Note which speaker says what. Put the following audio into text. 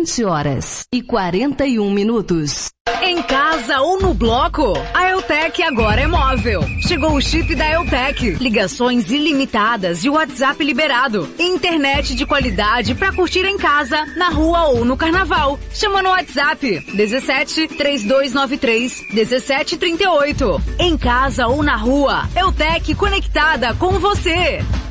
Speaker 1: 20h41.
Speaker 2: Em casa ou no bloco, a Eutec agora é móvel. Chegou o chip da Eutec. Ligações ilimitadas e WhatsApp liberado. Internet de qualidade pra curtir em casa, na rua ou no carnaval. Chama no WhatsApp 17 3293 1738. Em casa ou na rua, Eutec conectada com você.